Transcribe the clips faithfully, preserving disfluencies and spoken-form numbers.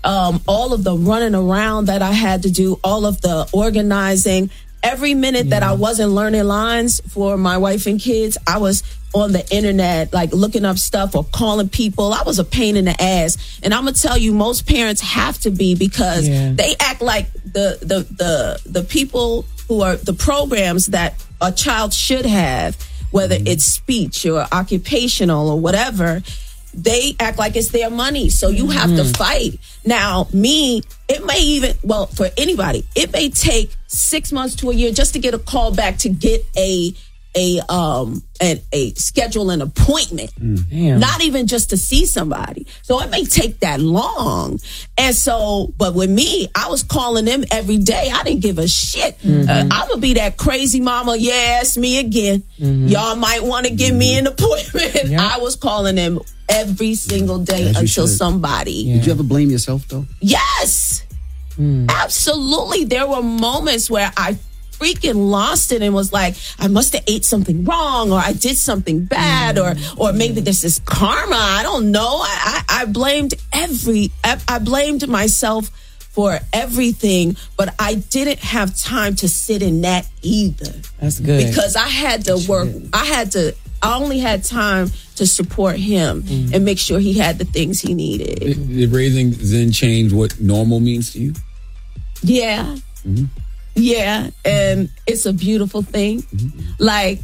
um, all of the running around that I had to do, all of the organizing. Every minute yeah. that I wasn't learning lines for my wife and kids, I was on the internet, like looking up stuff or calling people. I was a pain in the ass. And I'm going to tell you, most parents have to be, because yeah. they act like the, the, the, the people who are the programs that a child should have, whether mm-hmm. it's speech or occupational or whatever, they act like it's their money. So you have mm-hmm. to fight. Now, me, it may even, well, for anybody, it may take six months to a year just to get a call back to get a a um a, a schedule an appointment. Mm, not even just to see somebody. So it may take that long. And so, but with me, I was calling them every day. I didn't give a shit. Mm-hmm. Uh, I'm gonna be that crazy mama. Yeah, it's me again. Mm-hmm. Y'all might want to give mm-hmm. me an appointment. Yep. I was calling them every single day As until somebody. Yeah. Did you ever blame yourself though? Yes. Mm. Absolutely. There were moments where I freaking lost it and was like, I must have ate something wrong, or I did something bad, mm. or or maybe this is karma. I don't know. I, I, I blamed every, I, I blamed myself for everything, but I didn't have time to sit in that either. That's good. Because I had to work, I had to, I only had time to support him mm. and make sure he had the things he needed. Did, did raising Zen change what normal means to you? Yeah. Mm-hmm. Yeah, and it's a beautiful thing. Mm-hmm. Like,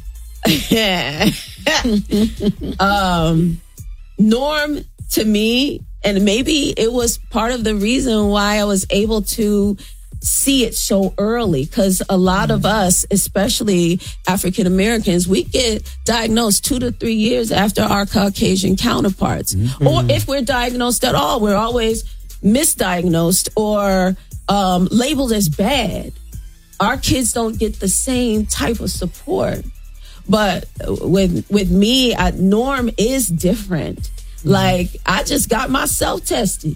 um, norm to me, and maybe it was part of the reason why I was able to see it so early, because a lot mm-hmm. of us, especially African Americans, we get diagnosed two to three years after our Caucasian counterparts. Mm-hmm. Or if we're diagnosed at all, we're always misdiagnosed or um, labeled as bad. Our kids don't get the same type of support. But with with me, I, norm is different. Mm. Like, I just got myself tested.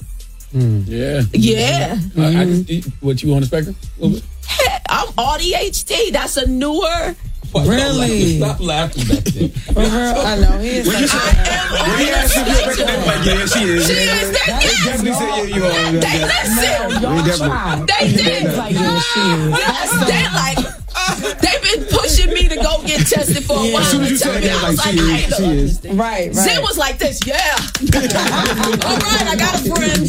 Mm. Yeah. Yeah. Mm-hmm. I, I just, what, you on the spectrum? Hey, I'm A D H D. That's a newer... What, really? Stop laughing back there. For her, I know. He is. Like, yeah, she is. Yeah, she is. She is. They definitely said yeah, you are. They listen. They did. Like, yeah, she is. They like. They've been pushing me to go get tested for a while. As soon as you said that, like, she is. She is. Right, right. Zen was like this. Yeah. All right, I got a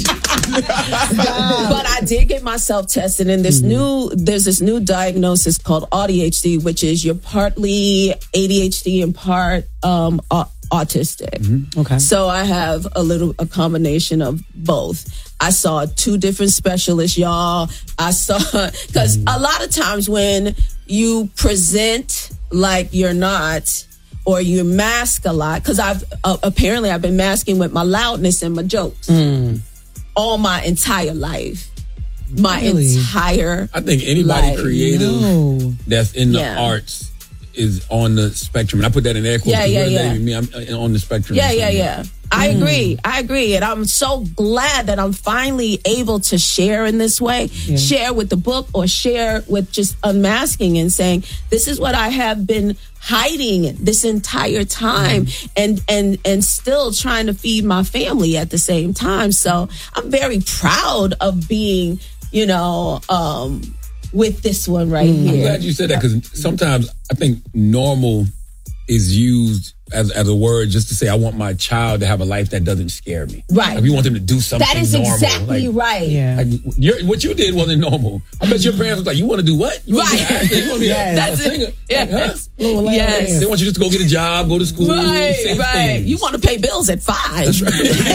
friend. But I did get myself tested, and this mm-hmm. new, there's this new diagnosis called A D H D, which is you're partly A D H D and part um, a- autistic. Mm-hmm. Okay. So I have a little, a combination of both. I saw two different specialists, y'all. I saw, because mm-hmm. a lot of times when you present like you're not, or you mask a lot, because I've uh, apparently I've been masking with my loudness and my jokes mm. all my entire life. My really? entire I think anybody life. creative no. that's in the yeah. arts is on the spectrum. And I put that in air quotes. Yeah, yeah, yeah. Me, I'm on the spectrum. Yeah, yeah, yeah. I mm. agree. I agree. And I'm so glad that I'm finally able to share in this way, yeah. share with the book, or share with just unmasking and saying, this is what I have been hiding this entire time mm. and, and, and still trying to feed my family at the same time. So I'm very proud of being, you know, um, with this one right mm. here. I'm glad you said that, because sometimes I think normal is used as as a word just to say I want my child to have a life that doesn't scare me. Right. Like, we want them to do something that is normal. exactly like, right. Yeah. Like, your, what you did wasn't normal. I bet your parents was like, you want to do what? You right. Want to be an actor? You want to be yes. a, That's a singer? it. Yes. Like, huh? Yes. They want you just to go get a job, go to school. Right, right. Things. You want to pay bills at five. That's right.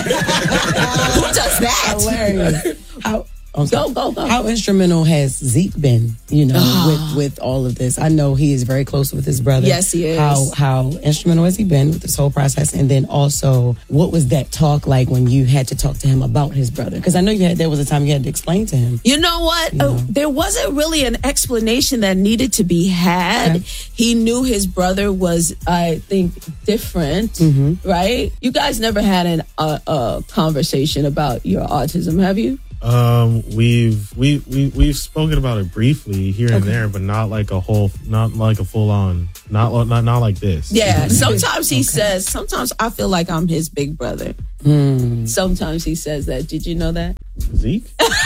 Who does that? Hilarious. How, Go, go, go. How instrumental has Zeke been, you know, oh. with, with all of this? I know he is very close with his brother. Yes, he is. How how instrumental has he been with this whole process? And then also, what was that talk like when you had to talk to him about his brother? Because I know you had there was a time you had to explain to him. You know what? You know. Uh, there wasn't really an explanation that needed to be had. Okay. He knew his brother was, I think, different, mm-hmm. right? You guys never had an, uh, a conversation about your autism, have you? Um, we've we we we've spoken about it briefly here and okay. there, but not like a whole, not like a full on, not not not like this. Yeah. Sometimes he okay. says. Sometimes I feel like I'm his big brother. Mm. Sometimes he says that. Did you know that? Zeke?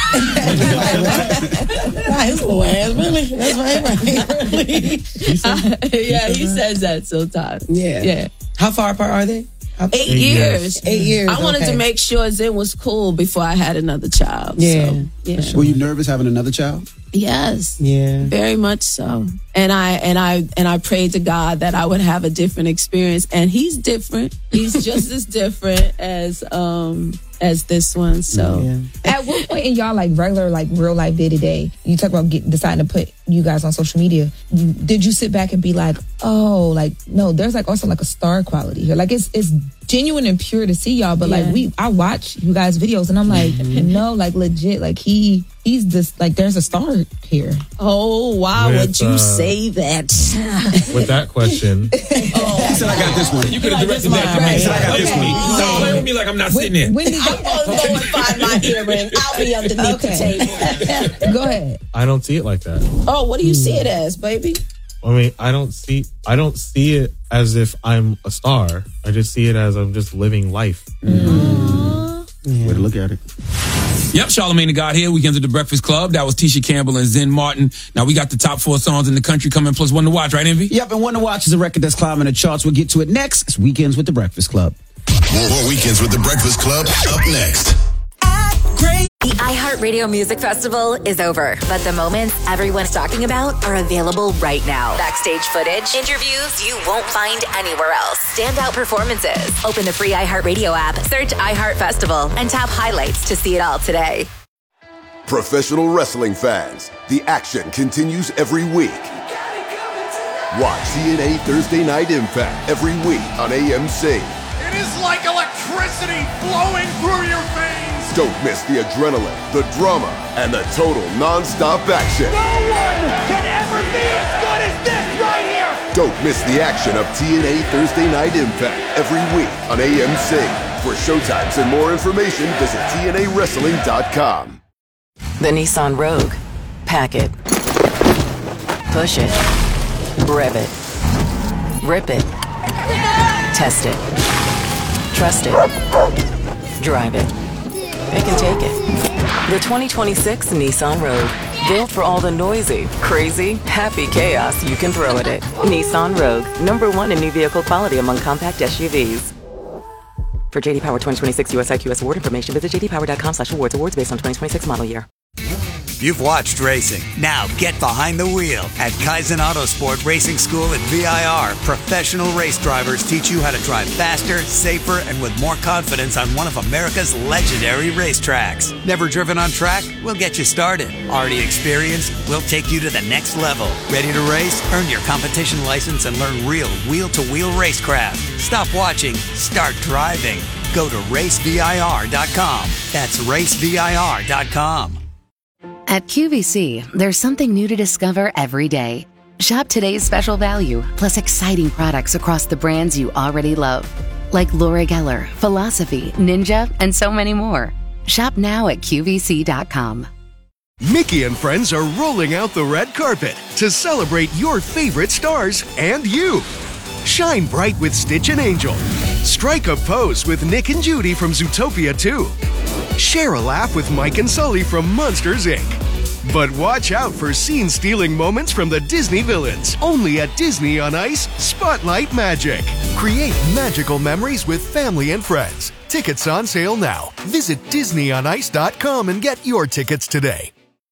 Nah, his little ass, really? That's right, right. Uh, yeah, he says that sometimes. Yeah. Yeah. How far apart are they? How- Eight, Eight years. years. Eight years. I wanted okay. to make sure Zen was cool before I had another child. Yeah. So, yeah. Were you nervous having another child? Yes. Yeah. Very much so. And I and I and I prayed to God that I would have a different experience. And he's different. He's just as different as um as this one. So Yeah. At what point in y'all like regular, like real life day to day, you talk about get, deciding to put you guys on social media. Did you sit back and be like, oh, like no, there's like also like a star quality here. Like it's it's genuine and pure to see y'all, but Yeah. like we, I watch you guys' videos and I'm like, no, like legit, like he, he's just like there's a star here. oh why With, would you uh, say that? With that question, He said, I got this one. You could have directed that to me. So I got this one. Stop playing with me like I'm not sitting there. When did I'm gonna go and find my earring. I'll be underneath the Okay. table. Go ahead. I don't see it like that. Oh, what do you see it as, baby? I mean, I don't see I don't see it as if I'm a star. I just see it as I'm just living life. Way to look at it. Yep, Charlamagne the God here. Weekends at the Breakfast Club. That was Tisha Campbell and Zen Martin. Now we got the top four songs in the country coming, plus one to watch, right, Envy? Yep, and One to Watch is a record that's climbing the charts. We'll get to it next. It's Weekends with the Breakfast Club. More, more Weekends with the Breakfast Club up next. The iHeartRadio Music Festival is over, but the moments everyone's talking about are available right now. Backstage footage, interviews you won't find anywhere else, standout performances. Open the free iHeartRadio app, search iHeart Festival, and tap highlights to see it all today. Professional wrestling fans, the action continues every week. Watch T N A Thursday Night Impact every week on A M C. It is like electricity flowing through your veins. Don't miss the adrenaline, the drama, and the total non-stop action. No one can ever be as good as this right here. Don't miss the action of T N A Thursday Night Impact every week on A M C. For showtimes and more information, visit T N A wrestling dot com. The Nissan Rogue. Pack it. Push it. Rev it. Rip it. Test it. Trust it. Drive it. It can take it. The twenty twenty-six Nissan Rogue. Built for all the noisy, crazy, happy chaos you can throw at it. Nissan Rogue. Number one in new vehicle quality among compact S U Vs. For J D Power twenty twenty-six U S I Q S award information, visit j d power dot com slash awards. Awards based on twenty twenty-six model year. You've watched racing. Now get behind the wheel at Kaizen Autosport Racing School at V I R. Professional race drivers teach you how to drive faster, safer, and with more confidence on one of America's legendary racetracks. Never driven on track? We'll get you started. Already experienced? We'll take you to the next level. Ready to race? Earn your competition license and learn real wheel-to-wheel racecraft. Stop watching. Start driving. Go to race V I R dot com. That's race V I R dot com. At Q V C, there's something new to discover every day. Shop today's special value, plus exciting products across the brands you already love. Like Laura Geller, Philosophy, Ninja, and so many more. Shop now at Q V C dot com. Mickey and friends are rolling out the red carpet to celebrate your favorite stars and you. Shine bright with Stitch and Angel. Strike a pose with Nick and Judy from Zootopia two. Share a laugh with Mike and Sully from Monsters, Incorporated. But watch out for scene-stealing moments from the Disney villains. Only at Disney on Ice Spotlight Magic. Create magical memories with family and friends. Tickets on sale now. Visit disney on ice dot com and get your tickets today.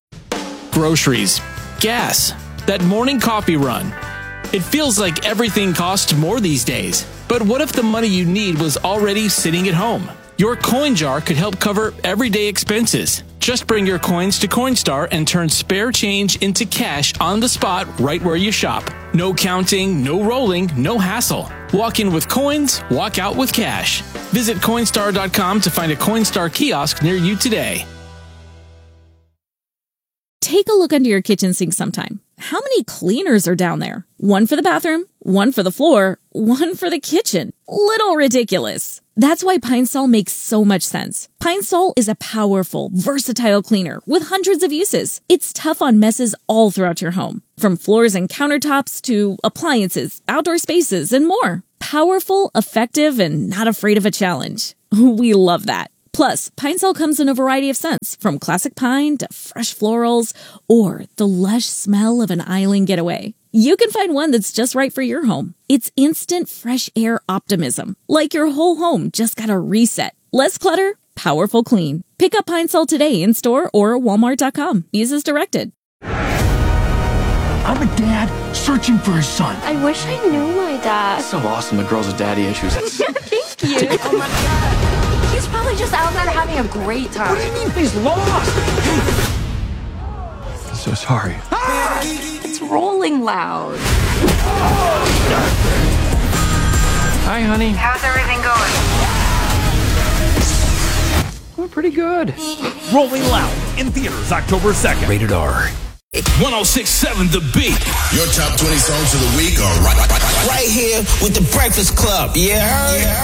Groceries, gas, that morning coffee run. It feels like everything costs more these days. But what if the money you need was already sitting at home? Your coin jar could help cover everyday expenses. Just bring your coins to Coinstar and turn spare change into cash on the spot right where you shop. No counting, no rolling, no hassle. Walk in with coins, walk out with cash. Visit Coinstar dot com to find a Coinstar kiosk near you today. Take a look under your kitchen sink sometime. How many cleaners are down there? One for the bathroom, one for the floor, one for the kitchen. Little ridiculous. That's why Pine Sol makes so much sense. Pine Sol is a powerful, versatile cleaner with hundreds of uses. It's tough on messes all throughout your home, from floors and countertops to appliances, outdoor spaces, and more. Powerful, effective, and not afraid of a challenge. We love that. Plus, Pine Sol comes in a variety of scents, from classic pine to fresh florals or the lush smell of an island getaway. You can find one that's just right for your home. It's instant fresh air optimism, like your whole home just got a reset. Less clutter, powerful clean. Pick up Pine Sol today in store or walmart dot com. Use as directed. I'm a dad searching for his son. I wish I knew my dad. It's so awesome the girls with daddy issues. Thank you. Oh my God. He's probably just out there having a great time. What do you mean he's lost? I'm so sorry. It's rolling loud. Hi, honey. How's everything going? We're pretty good. Rolling Loud in theaters October second. Rated R. one oh six point seven The Beat. Your top twenty songs of the week are right, right, right, right, Right here with the Breakfast Club. Yeah. yeah.